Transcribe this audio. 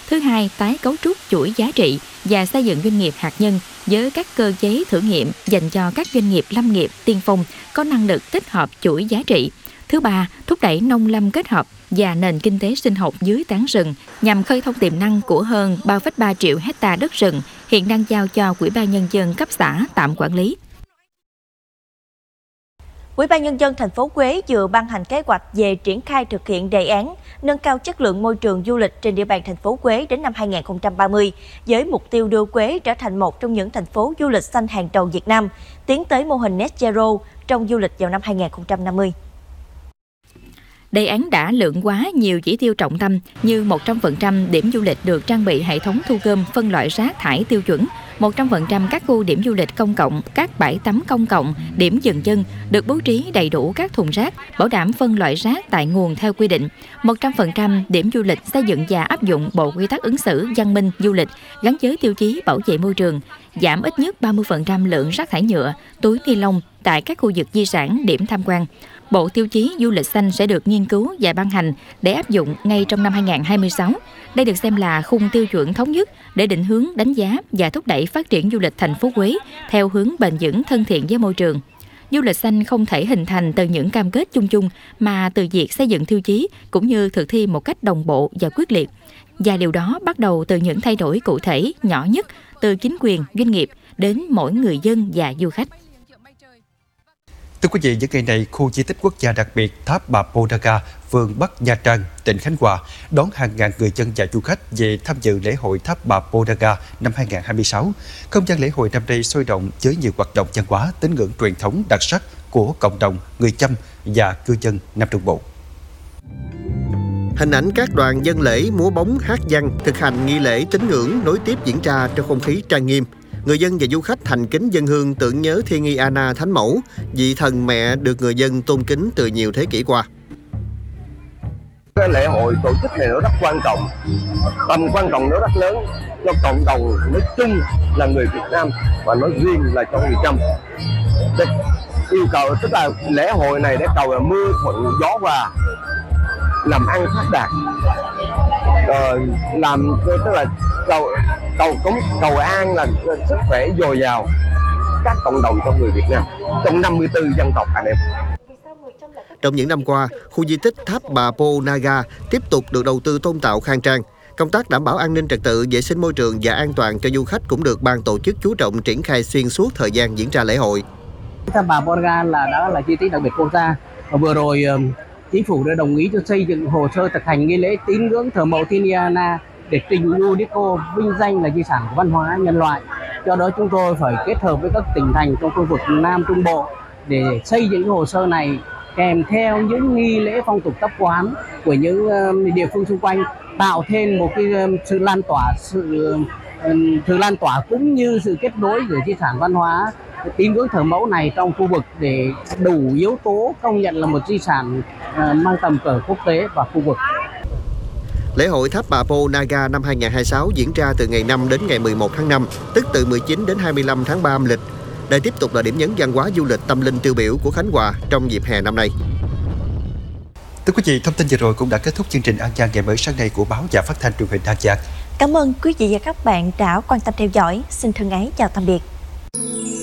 Thứ hai, tái cấu trúc chuỗi giá trị và xây dựng doanh nghiệp hạt nhân với các cơ chế thử nghiệm dành cho các doanh nghiệp lâm nghiệp tiên phong có năng lực tích hợp chuỗi giá trị. Thứ ba, thúc đẩy nông lâm kết hợp và nền kinh tế sinh học dưới tán rừng nhằm khơi thông tiềm năng của hơn 3,3 triệu hecta đất rừng hiện đang giao cho Ủy ban Nhân dân cấp xã tạm quản lý. Ủy ban Nhân dân thành phố Huế vừa ban hành kế hoạch về triển khai thực hiện đề án nâng cao chất lượng môi trường du lịch trên địa bàn thành phố Huế đến năm 2030, với mục tiêu đưa Huế trở thành một trong những thành phố du lịch xanh hàng đầu Việt Nam, tiến tới mô hình Net Zero trong du lịch vào năm 2050. Đề án đã lượng hóa nhiều chỉ tiêu trọng tâm như 100% điểm du lịch được trang bị hệ thống thu gom phân loại rác thải tiêu chuẩn, 100% các khu điểm du lịch công cộng, các bãi tắm công cộng, điểm dừng chân được bố trí đầy đủ các thùng rác, bảo đảm phân loại rác tại nguồn theo quy định, 100% điểm du lịch xây dựng và áp dụng bộ quy tắc ứng xử văn minh du lịch gắn với tiêu chí bảo vệ môi trường, giảm ít nhất 30% lượng rác thải nhựa, túi ni lông tại các khu vực di sản, điểm tham quan. Bộ tiêu chí du lịch xanh sẽ được nghiên cứu và ban hành để áp dụng ngay trong năm 2026. Đây được xem là khung tiêu chuẩn thống nhất để định hướng, đánh giá và thúc đẩy phát triển du lịch thành phố Huế theo hướng bền vững, thân thiện với môi trường. Du lịch xanh không thể hình thành từ những cam kết chung chung mà từ việc xây dựng tiêu chí cũng như thực thi một cách đồng bộ và quyết liệt. Và điều đó bắt đầu từ những thay đổi cụ thể nhỏ nhất từ chính quyền, doanh nghiệp đến mỗi người dân và du khách. Thưa quý vị, những ngày này, khu di tích quốc gia đặc biệt Tháp Bà Pô Naga, phường Bắc Nha Trang, tỉnh Khánh Hòa đón hàng ngàn người dân và du khách về tham dự lễ hội Tháp Bà Pô Naga năm 2026. Không gian lễ hội năm nay sôi động với nhiều hoạt động văn hóa, tín ngưỡng truyền thống đặc sắc của cộng đồng người Chăm và cư dân Nam Trung Bộ. Hình ảnh các đoàn dân lễ múa bóng hát văn thực hành nghi lễ tín ngưỡng nối tiếp diễn ra trong không khí trang nghiêm. Người dân và du khách thành kính dâng hương tưởng nhớ Thiên Y Anna Thánh Mẫu, vị thần mẹ được người dân tôn kính từ nhiều thế kỷ qua. Cái lễ hội tổ chức này nó rất quan trọng, tầm quan trọng nó rất lớn cho cộng đồng nói chung là người Việt Nam và nói riêng là cho người Chăm. Yêu cầu tức là lễ hội này để cầu là mưa thuận gió hòa, làm ăn phát đạt, làm tức là cầu an là sức khỏe dồi dào các cộng đồng trong người Việt Nam trong 54 dân tộc anh em. Trong những năm qua, khu di tích Tháp Bà Pô Naga tiếp tục được đầu tư tôn tạo khang trang. Công tác đảm bảo an ninh trật tự, vệ sinh môi trường và an toàn cho du khách cũng được ban tổ chức chú trọng triển khai xuyên suốt thời gian diễn ra lễ hội. Tháp Bà Pô Naga đó là di tích đặc biệt quốc gia. Và vừa rồi chính phủ đã đồng ý cho xây dựng hồ sơ thực hành nghi lễ tín ngưỡng thờ mẫu Thiên Y Anna để trình UNESCO vinh danh là di sản văn hóa nhân loại. Do đó chúng tôi phải kết hợp với các tỉnh thành trong khu vực Nam Trung Bộ để xây dựng hồ sơ này kèm theo những nghi lễ phong tục tập quán của những địa phương xung quanh, tạo thêm một cái sự lan tỏa cũng như sự kết nối giữa di sản văn hóa tín ngưỡng thờ mẫu này trong khu vực để đủ yếu tố công nhận là một di sản mang tầm cỡ quốc tế và khu vực. Lễ hội Tháp Bà Pô Naga năm 2026 diễn ra từ ngày 5 đến ngày 11 tháng 5, tức từ 19 đến 25 tháng 3 âm lịch. Đây tiếp tục là điểm nhấn văn hóa du lịch tâm linh tiêu biểu của Khánh Hòa trong dịp hè năm nay. Thưa quý vị, thông tin vừa rồi cũng đã kết thúc chương trình An Giang ngày mới sáng nay của báo và phát thanh truyền hình An Giang. Cảm ơn quý vị và các bạn đã quan tâm theo dõi. Xin thân ái chào tạm biệt.